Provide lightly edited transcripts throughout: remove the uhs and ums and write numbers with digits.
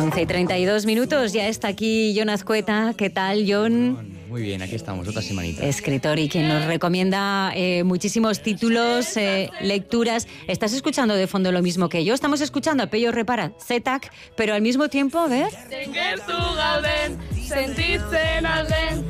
11:32, ya está aquí Jon Azcueta. ¿Qué tal, Jon? Muy bien, aquí estamos, otra semanita. Escritor y quien nos recomienda muchísimos títulos, lecturas. ¿Estás escuchando de fondo lo mismo que yo? Estamos escuchando a Pello Repara, Zetak, pero al mismo tiempo, a ver... Zengertu gauden, sentitzen alden,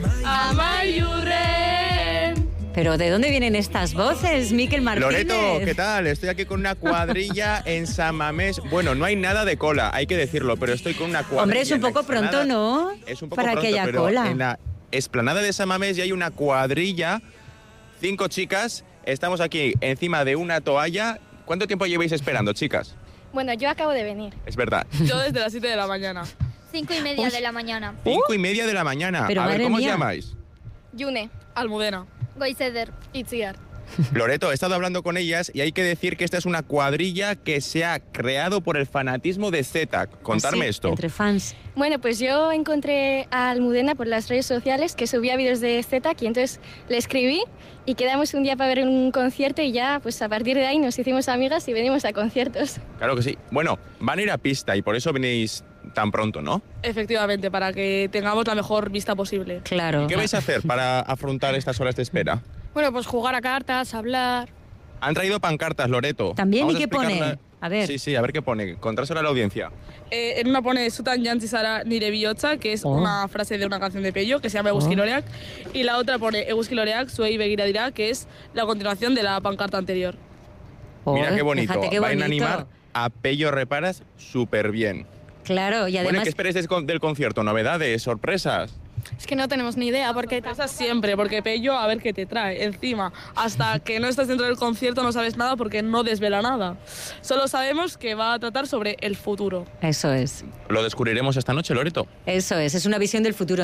amaiurren. Pero ¿de dónde vienen estas voces, Mikel Martínez? Loreto, ¿qué tal? Estoy aquí con una cuadrilla en San Mamés. Bueno, no hay nada de cola, hay que decirlo, pero estoy con una cuadrilla. Hombre, es un poco pronto, ¿no? Es un poco para pronto, que haya pero cola. en la explanada de San Mamés ya hay una cuadrilla, 5 chicas, estamos aquí encima de una toalla. ¿Cuánto tiempo lleváis esperando, chicas? Bueno, yo acabo de venir. Es verdad. Yo desde las 7 de la mañana. 5:30 de la mañana. 5:30 de la mañana. Pero a ver, madre ¿cómo os mía. llamáis? Yune, Almudena. Goizeder. Itziar. Loreto, he estado hablando con ellas y hay que decir que esta es una cuadrilla que se ha creado por el fanatismo de Zetak. Contarme Así, esto. Entre fans. Bueno, pues yo encontré a Almudena por las redes sociales, que subía vídeos de Zetak, y entonces le escribí y quedamos un día para ver un concierto y ya, pues a partir de ahí nos hicimos amigas y venimos a conciertos. Claro que sí. Bueno, van a ir a pista y por eso venís tan pronto, ¿no? Efectivamente, para que tengamos la mejor vista posible. Claro. ¿Qué vais a hacer para afrontar estas horas de espera? Bueno, pues jugar a cartas, hablar. Han traído pancartas, Loreto. ¿También? Vamos ¿Y a qué pone? explicarla- A ver. Sí, a ver qué pone. Contárselo a la audiencia. En una pone Zutan jantzizara nire bihotza, que es Oh. una frase de una canción de Pello, que se llama Eguzkiloreak. Y la otra pone Eguzkiloreak, zuei begira dira, que es la continuación de la pancarta anterior. Mira Oh, qué bonito. fíjate qué Van a bonito. animar a Pello Reparas súper bien. Claro, y Bueno, además... ¿qué esperes del concierto? ¿Novedades? ¿Sorpresas? Es que no tenemos ni idea porque... Pasa siempre, porque Pello a ver qué te trae. Encima, hasta que no estás dentro del concierto no sabes nada porque no desvela nada. Solo sabemos que va a tratar sobre el futuro. Eso es. Lo descubriremos esta noche, Loreto. Eso es una visión del futuro.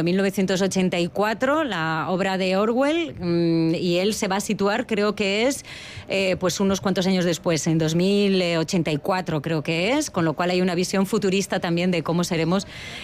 1984, la obra de Orwell, y él se va a situar, creo que es, pues unos cuantos años después, en 2084 creo que es, con lo cual hay una visión futurista también de cómo seremos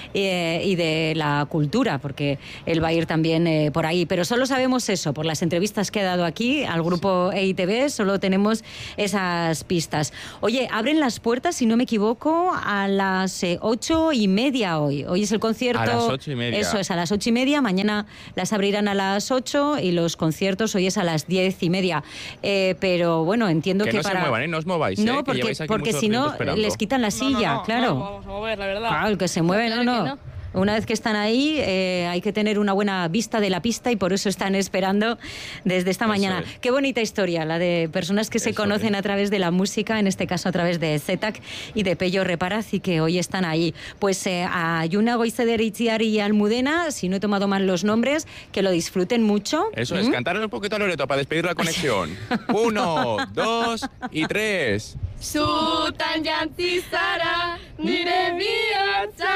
y de la cultura, porque él va a ir también por ahí. Pero solo sabemos eso, por las entrevistas que ha dado aquí al grupo EITV, solo tenemos esas pistas. Oye, abren las puertas, si no me equivoco, a las 8:30 hoy. Hoy es el concierto. A las 8:30. Eso es, a las 8:30. Mañana las abrirán a las 8 y los conciertos hoy es a las 10:30. Pero bueno, entiendo que no para... se muevan, ¿eh? No os mováis, No, que porque, lleváis aquí porque mucho si no tiempo esperando. les quitan la silla, No, claro. vamos a mover, la verdad. Claro, el que se mueve, Claro no. que no. Una vez que están ahí, hay que tener una buena vista de la pista y por eso están esperando desde esta mañana. es. Qué bonita historia, la de personas que se Eso conocen es. a través de la música, en este caso a través de Zetak y de Pello Reparaz, y que hoy están ahí. Pues a Yuna, Goizeder, Itziar y Almudena, si no he tomado mal los nombres, que lo disfruten mucho. Eso es, cantarle un poquito a Loreto para despedir la conexión. 1, 2 y 3. Zutan jantzizara nire bihotza.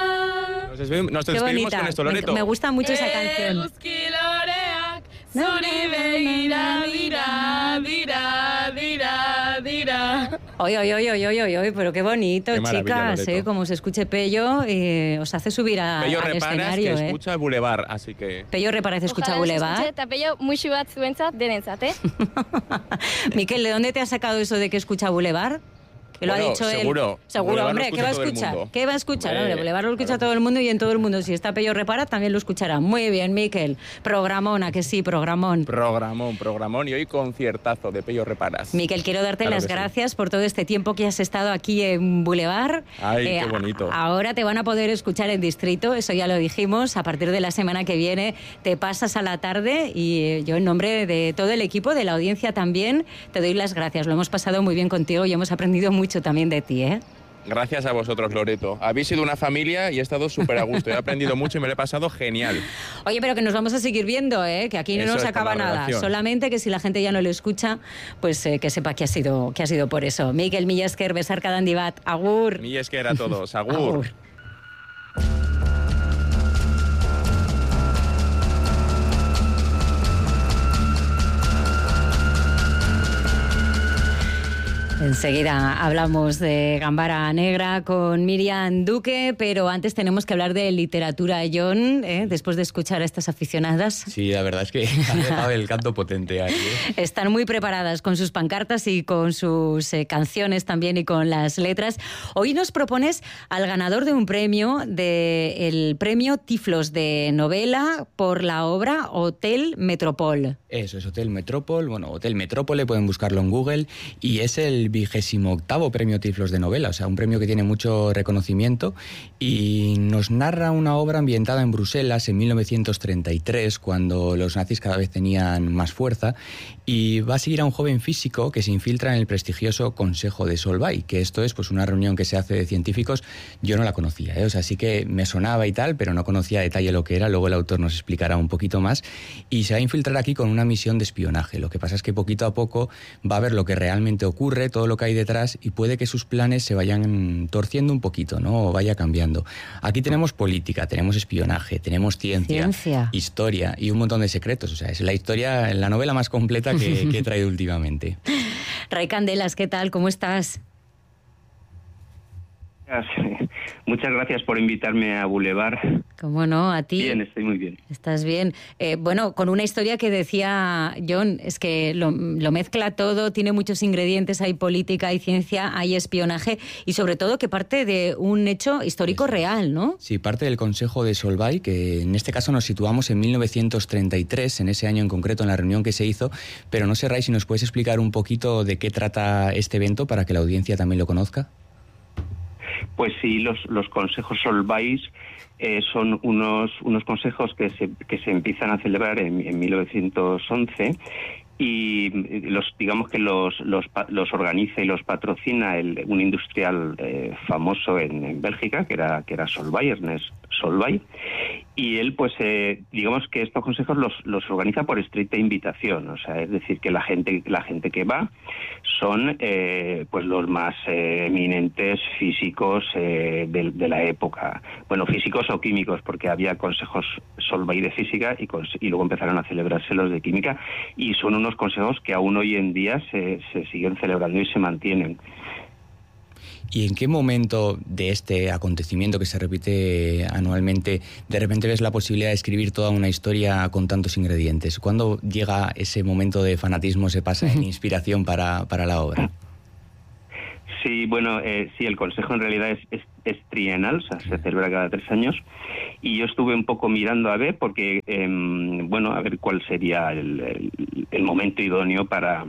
Nos Qué despedimos bonita. con esto, Loreto. Me gusta mucho esa canción. Eguzkiloreak, zuri begira dira, dira, dira, dira. Oy, pero qué bonito, Qué maravilla, chicas, Loreto. como se escuche Pello, os hace subir Pello al Reparas escenario. que escucha el Boulevard, así que... Pello Reparaz escucha Ojalá nos escuche, Boulevard. eta Pello muixu bat zuentzat denentzat, Miquel, ¿de dónde te has sacado eso de que escucha Boulevard? Que lo Bueno, ha dicho seguro. él. Seguro, Boulevard hombre, lo ¿qué va a escucha todo el escuchar? mundo. ¿Qué va a escuchar? Hombre, Hombre, Boulevard lo escucha claro. todo el mundo y en todo el mundo. Si está Pello Repara, también lo escuchará. Muy bien, Miquel. Programón, ¿a que sí? Programón. Programón y hoy conciertazo de Pello Reparas. Miquel, quiero darte Claro las que sí. gracias por todo este tiempo que has estado aquí en Boulevard. Ay, qué bonito. Ahora te van a poder escuchar en Distrito, eso ya lo dijimos. A partir de la semana que viene te pasas a la tarde y yo en nombre de todo el equipo, de la audiencia también, te doy las gracias. Lo hemos pasado muy bien contigo y hemos aprendido mucho también de ti, ¿eh? Gracias a vosotros, Loreto. Habéis sido una familia y he estado súper a gusto. He aprendido mucho y me lo he pasado genial. Oye, pero que nos vamos a seguir viendo, ¿eh? Que aquí no Eso nos es, acaba por la nada. relación. Solamente que si la gente ya no lo escucha, pues que sepa que ha sido por eso. Miquel Millesker, Besarka Dandibat, agur. Mi es que era todos. Agur. Agur. Enseguida hablamos de Gambara Negra con Miriam Duque, pero antes tenemos que hablar de literatura, Jon, después de escuchar a estas aficionadas. Sí, la verdad es que han dejado el canto potente ahí. Están muy preparadas con sus pancartas y con sus canciones también y con las letras. Hoy nos propones al ganador de un premio, el premio Tiflos de novela por la obra Hotel Metropol. Eso es Hotel Metropol, Hotel Metrópole, pueden buscarlo en Google, y es el 28º premio Tiflos de novela, o sea, un premio que tiene mucho reconocimiento y nos narra una obra ambientada en Bruselas en 1933, cuando los nazis cada vez tenían más fuerza, y va a seguir a un joven físico que se infiltra en el prestigioso Consejo de Solvay, que esto es pues una reunión que se hace de científicos. Yo no la conocía, o sea, sí que me sonaba y tal, pero no conocía a detalle lo que era. Luego el autor nos explicará un poquito más, y se va a infiltrar aquí con una misión de espionaje. Lo que pasa es que poquito a poco va a ver lo que realmente ocurre, todo lo que hay detrás, y puede que sus planes se vayan torciendo un poquito, ¿no? O vaya cambiando. Aquí tenemos política, tenemos espionaje, tenemos ciencia, historia y un montón de secretos. O sea, es la novela más completa que he traído últimamente. Ray Candelas, ¿qué tal? ¿Cómo estás? Muchas gracias por invitarme a Boulevard. ¿Cómo no? A ti. Bien, estoy muy bien. Estás bien. Con una historia que decía Jon, es que lo mezcla todo, tiene muchos ingredientes, hay política, hay ciencia, hay espionaje, y sobre todo que parte de un hecho histórico real, ¿no? Sí, parte del Consejo de Solvay, que en este caso nos situamos en 1933, en ese año en concreto, en la reunión que se hizo, pero no sé, Ray, si nos puedes explicar un poquito de qué trata este evento para que la audiencia también lo conozca. Pues sí, los consejos Solvay son unos consejos que se empiezan a celebrar en 1911, y digamos que los organiza y los patrocina un industrial famoso en Bélgica, que era Solvay, Ernest Solvay. Y él, pues, digamos que estos consejos los organiza por estricta invitación, o sea, es decir, que la gente que va son, pues, los más eminentes físicos de la época. Bueno, físicos o químicos, porque había consejos Solvay de física y luego empezaron a celebrarse los de química, y son unos consejos que aún hoy en día se siguen celebrando y se mantienen. ¿Y en qué momento de este acontecimiento que se repite anualmente, de repente ves la posibilidad de escribir toda una historia con tantos ingredientes? ¿Cuándo llega ese momento de fanatismo, se pasa en inspiración para la obra? Sí, bueno, sí, el consejo en realidad es trienal, o sea, se celebra cada 3 años, y yo estuve un poco mirando a ver, porque, a ver cuál sería el momento idóneo para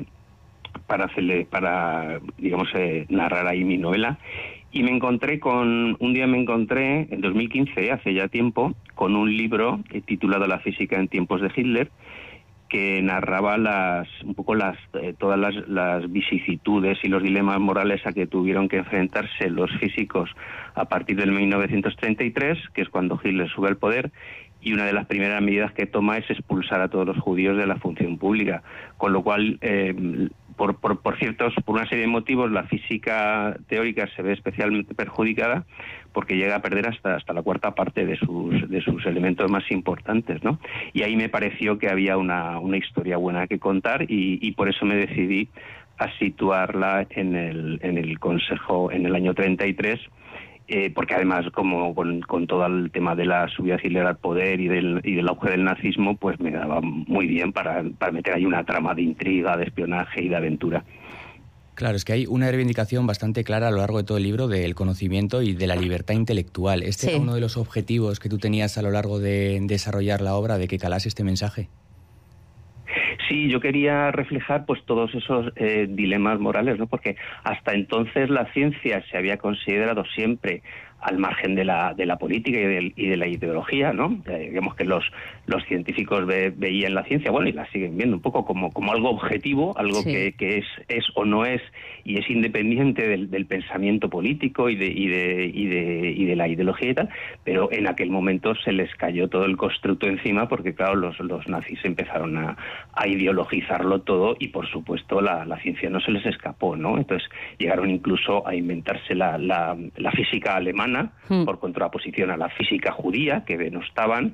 digamos, narrar ahí mi novela. Y un día me encontré, en 2015, hace ya tiempo, con un libro titulado La física en tiempos de Hitler, que narraba todas las vicisitudes y los dilemas morales a que tuvieron que enfrentarse los físicos a partir del 1933, que es cuando Hitler sube al poder, y una de las primeras medidas que toma es expulsar a todos los judíos de la función pública, con lo cual, por una serie de motivos, la física teórica se ve especialmente perjudicada, porque llega a perder hasta la cuarta parte de sus elementos más importantes, ¿no? Y ahí me pareció que había una historia buena que contar, y por eso me decidí a situarla en el Consejo en el año 33, porque además, como con todo el tema de la subida de Hitler al poder y del auge del nazismo, pues me daba muy bien para meter ahí una trama de intriga, de espionaje y de aventura. Claro, es que hay una reivindicación bastante clara a lo largo de todo el libro del conocimiento y de la libertad intelectual. ¿Este era uno de los objetivos que tú tenías a lo largo de desarrollar la obra, de que calase este mensaje? Sí, yo quería reflejar pues todos esos dilemas morales, ¿no? Porque hasta entonces la ciencia se había considerado siempre al margen de la política y de la ideología, ¿no? Digamos que los científicos veían la ciencia, bueno, y la siguen viendo un poco como algo objetivo, algo que es o no es, y es independiente del pensamiento político y de la ideología y tal, pero en aquel momento se les cayó todo el constructo encima, porque claro, los nazis empezaron a ideologizarlo todo, y por supuesto la ciencia no se les escapó, ¿no? Entonces llegaron incluso a inventarse la física alemana, por contraposición a la física judía, que denostaban,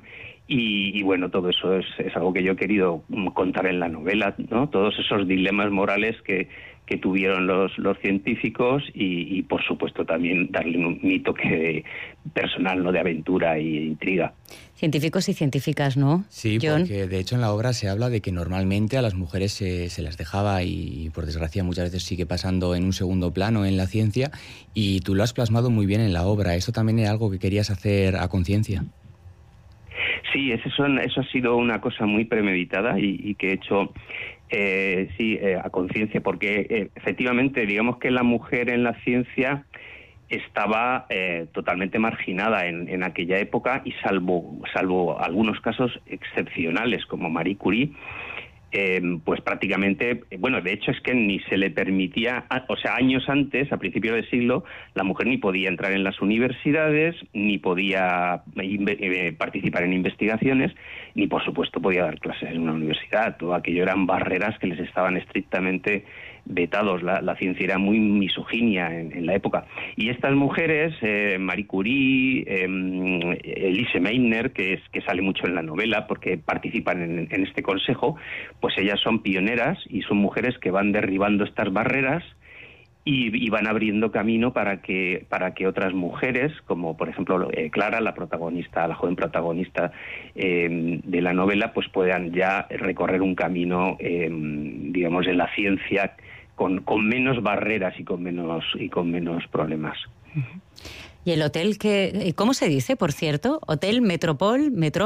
Y bueno, todo eso es algo que yo he querido contar en la novela, ¿no? Todos esos dilemas morales que tuvieron los científicos y por supuesto también darle un toque personal, ¿no? De aventura e intriga. Científicos y científicas, ¿no? Sí, John. porque de hecho en la obra se habla de que normalmente a las mujeres se las dejaba y por desgracia muchas veces sigue pasando en un segundo plano en la ciencia, y tú lo has plasmado muy bien en la obra. ¿Eso también era algo que querías hacer a conciencia? Sí, eso ha sido una cosa muy premeditada y que he hecho a conciencia, porque efectivamente, digamos que la mujer en la ciencia estaba totalmente marginada en aquella época, y salvo algunos casos excepcionales como Marie Curie, pues prácticamente, bueno, de hecho es que ni se le permitía, o sea, años antes, a principios del siglo, la mujer ni podía entrar en las universidades, ni podía participar en investigaciones, ni por supuesto podía dar clases en una universidad. Todo aquello eran barreras que les estaban estrictamente vetados. La ciencia era muy misoginia en la época. Y estas mujeres, Marie Curie, Elise Meitner, que sale mucho en la novela porque participan en este consejo, pues ellas son pioneras y son mujeres que van derribando estas barreras y van abriendo camino para que otras mujeres, como por ejemplo Clara, la joven protagonista de la novela, pues puedan ya recorrer un camino, digamos, en la ciencia con menos barreras y con menos problemas. ¿Y el hotel cómo se dice, por cierto? ¿Hotel Metropol?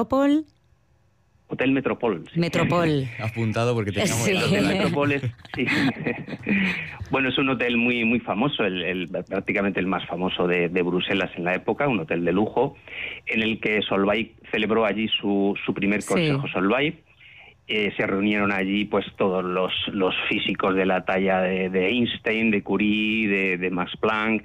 Hotel Metropol. Sí. Metropol. Apuntado porque teníamos... Sí. El Hotel Metropol sí. Bueno, es un hotel muy, muy famoso, prácticamente el más famoso de Bruselas en la época, un hotel de lujo, en el que Solvay celebró allí su primer consejo Solvay. Se reunieron allí pues todos los físicos de la talla de Einstein, de Curie, de Max Planck.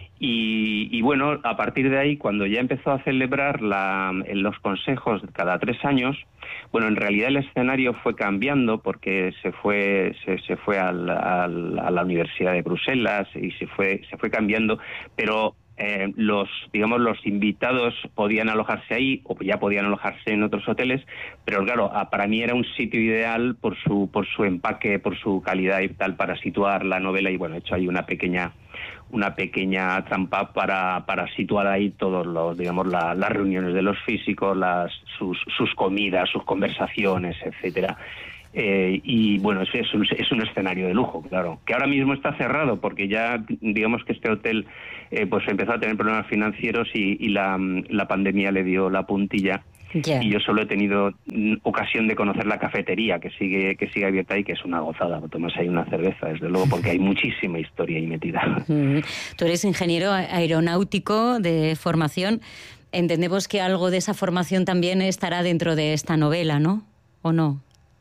Y bueno, a partir de ahí, cuando ya empezó a celebrar los consejos cada 3 años, bueno, en realidad el escenario fue cambiando porque se fue a la Universidad de Bruselas y se fue cambiando, pero los invitados podían alojarse ahí o ya podían alojarse en otros hoteles, pero claro, para mí era un sitio ideal por su empaque, por su calidad y tal, para situar la novela. Y bueno, he hecho ahí una pequeña trampa para situar ahí todos las reuniones de los físicos, sus comidas, sus conversaciones, etcétera. Y bueno, es un escenario de lujo, claro, que ahora mismo está cerrado porque ya digamos que este hotel pues empezó a tener problemas financieros y la pandemia le dio la puntilla. Yeah. Y yo solo he tenido ocasión de conocer la cafetería que sigue abierta y que es una gozada. Tomas ahí una cerveza, desde luego, porque hay muchísima historia ahí metida. Tú eres ingeniero aeronáutico de formación. Entendemos que algo de esa formación también estará dentro de esta novela, ¿no? ¿O no?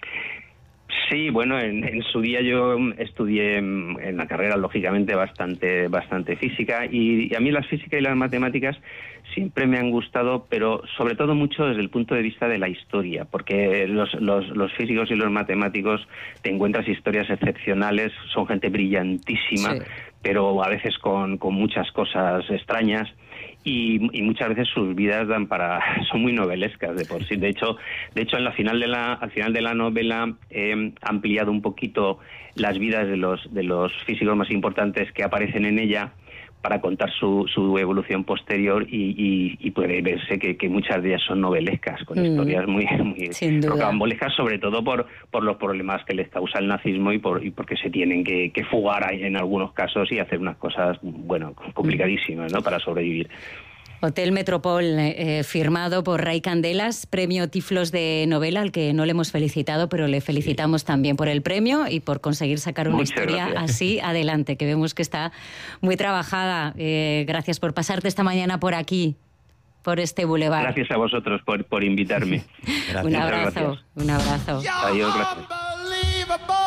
Sí, bueno, en su día yo estudié en la carrera, lógicamente, bastante física, y a mí las físicas y las matemáticas siempre me han gustado, pero sobre todo mucho desde el punto de vista de la historia, porque los físicos y los matemáticos te encuentras historias excepcionales, son gente brillantísima, sí, pero a veces con muchas cosas extrañas. Y muchas veces sus vidas son muy novelescas de por sí. De hecho al final de la novela he ampliado un poquito las vidas de los físicos más importantes que aparecen en ella para contar su evolución posterior y puede verse que muchas de ellas son novelescas, con historias muy rocambolescas, sobre todo por los problemas que les causa el nazismo y porque se tienen que fugar en algunos casos y hacer unas cosas, bueno, complicadísimas, ¿no?, para sobrevivir. Hotel Metropol, firmado por Ray Candelas, premio Tiflos de novela, al que no le hemos felicitado, pero le felicitamos también por el premio y por conseguir sacar una historia así adelante, que vemos que está muy trabajada. Gracias por pasarte esta mañana por aquí, por este bulevar. Gracias a vosotros por invitarme. Un abrazo. Adiós, gracias.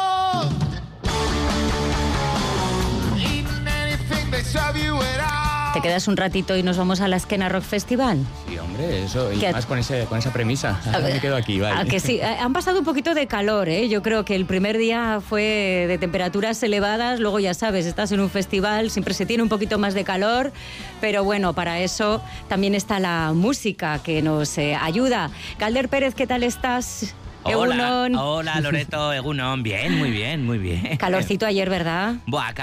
Eating anything they serve you at all. ¿Te quedas un ratito y nos vamos a la Azkena Rock Festival? Sí, hombre, eso, y más con esa premisa. Ahora me quedo aquí, vale. Que sí, han pasado un poquito de calor, ¿eh? Yo creo que el primer día fue de temperaturas elevadas, luego ya sabes, estás en un festival, siempre se tiene un poquito más de calor, pero bueno, para eso también está la música que nos ayuda. Galder Pérez, ¿qué tal estás? Hola Loreto, Egunon, bien, muy bien, muy bien. Calorcito ayer, ¿verdad? Buah,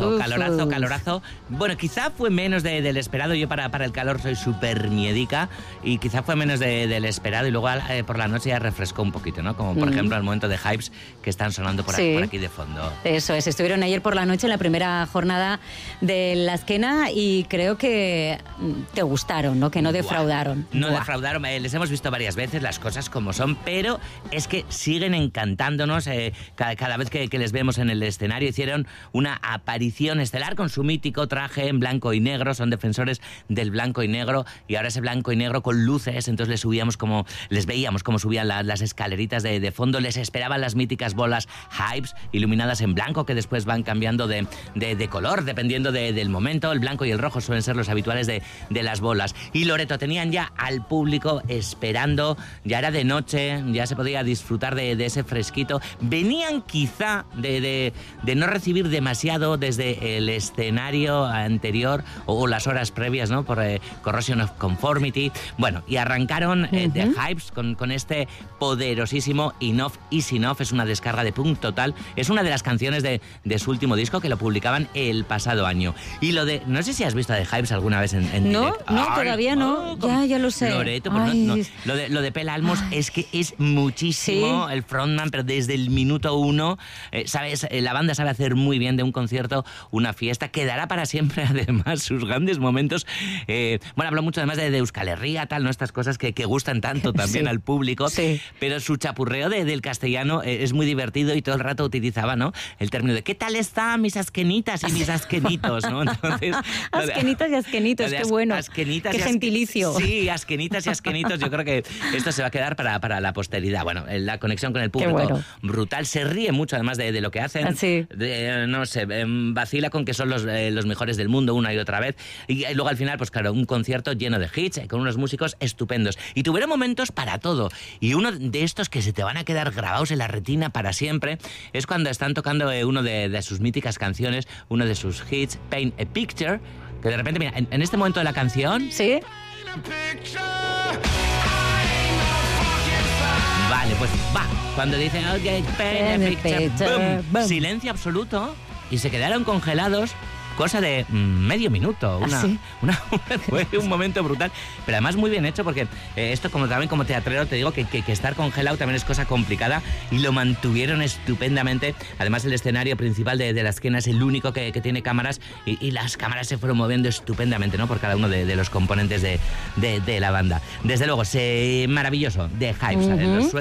calorazo. Bueno, quizá fue menos del esperado, yo para el calor soy súper miedica y quizá fue menos del esperado y luego por la noche ya refrescó un poquito, ¿no? Como por ejemplo el momento de Hypes que están sonando por aquí de fondo. Eso es, estuvieron ayer por la noche en la primera jornada de la Azkena y creo que te gustaron, ¿no? Que no defraudaron. No defraudaron, les hemos visto varias veces las cosas como son, pero es que siguen encantándonos cada vez que les vemos en el escenario. Hicieron una aparición estelar con su mítico traje en blanco y negro, son defensores del blanco y negro y ahora ese blanco y negro con luces, entonces les veíamos como subían las escaleritas de fondo, les esperaban las míticas bolas Hypes iluminadas en blanco que después van cambiando de color dependiendo del momento. El blanco y el rojo suelen ser los habituales de las bolas. Y Loreto, tenían ya al público esperando, ya era de noche, ya se podía disfrutar de ese fresquito. Venían quizá de no recibir demasiado desde el escenario anterior o las horas previas, ¿no? Por Corrosion of Conformity. Bueno, y arrancaron de Hypes con este poderosísimo Enough is Enough. Es una descarga de Punk Total. Es una de las canciones de su último disco que lo publicaban el pasado año. Y no sé si has visto a The Hypes alguna vez en directo. No, todavía no. Ya lo sé. Loreto, pues no. Lo de Pel Almos es que es muchísimo el frontman, pero desde el minuto 1, ¿sabes? La banda sabe hacer muy bien de un concierto una fiesta. Quedará para siempre, además, sus grandes momentos. Bueno, hablo mucho además de Euskal Herria, tal, ¿no? Estas cosas que gustan tanto también al público. Sí. Pero su chapurreo del castellano es muy divertido y todo el rato utilizaba, ¿no? El término de ¿qué tal están mis asquenitas y mis asquenitos? ¿no? Entonces, asquenitas y asquenitos, qué bueno. Asquenitas qué gentilicio. Sí, asquenitas y asquenitos. Yo creo que esto se va a quedar para la posteridad. Bueno, la conexión con el público brutal. Se ríe mucho además de lo que hacen. Sí. No sé, vacila con que son los mejores del mundo una y otra vez. Y luego al final, pues claro, un concierto lleno de hits, con unos músicos estupendos. Y tuvieron momentos para todo. Y uno de estos que se te van a quedar grabados en la retina para siempre es cuando están tocando uno de sus míticas canciones, uno de sus hits, Paint a Picture, que de repente, mira, en este momento de la canción... Sí. Vale, pues va. Cuando dicen, okay, paint a picture, boom, silencio absoluto y se quedaron congelados. Cosa de medio minuto. Fue un momento brutal, pero además muy bien hecho porque esto también como teatrero te digo que estar congelado también es cosa complicada y lo mantuvieron estupendamente. Además el escenario principal de la Azkena es el único que tiene cámaras y las cámaras se fueron moviendo estupendamente, ¿no? Por cada uno de los componentes de la banda. Desde luego, maravilloso, de Hypes.